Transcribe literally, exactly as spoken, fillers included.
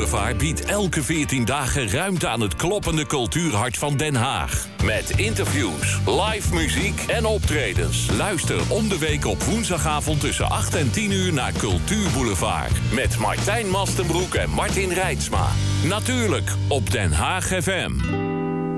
Boulevard biedt elke veertien dagen ruimte aan het kloppende cultuurhart van Den Haag. Met interviews, live muziek en optredens. Luister om de week op woensdagavond tussen acht en tien uur naar Cultuur Boulevard. Met Martijn Mastenbroek en Martin Reitsma. Natuurlijk op Den Haag F M.